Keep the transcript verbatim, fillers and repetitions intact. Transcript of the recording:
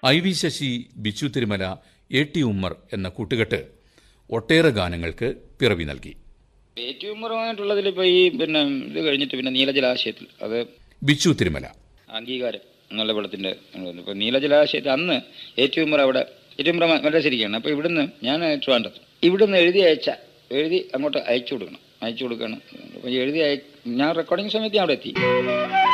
I V Sasi, Bichu Thirumala, A T Ummer എന്ന കൂട്ടുകെട്ട് ഒട്ടേറെ ഗാനങ്ങൾക്ക് പിറവി നൽകി. എ ടി ഉമ്മറുമായിട്ടുള്ളതിൽ ഇപ്പോൾ ഈ പിന്നെ ഇത് കഴിഞ്ഞിട്ട് പിന്നെ നീലജലാശയത്തിൽ അത് ബിച്ചു തിരുമല അംഗീകാരം എന്നുള്ള പടത്തിൻ്റെ ഇപ്പോൾ നീലജലാശയത്തിൽ അന്ന് എ ടി ഉമ്മർ അവിടെ എ ടി ഉമ്മർ മദ്രാസിരിക്കുകയാണ്. അപ്പോൾ ഇവിടുന്ന് ഞാൻ ട്രിവാൻഡ്രത്ത് ഇവിടുന്ന് എഴുതി അയച്ച എഴുതി അങ്ങോട്ട് അയച്ചു കൊടുക്കണം അയച്ചു കൊടുക്കണം അപ്പോൾ എഴുതി അയ ഞാൻ റെക്കോർഡിങ് സമയത്ത് ഞാൻ അവിടെ എത്തി.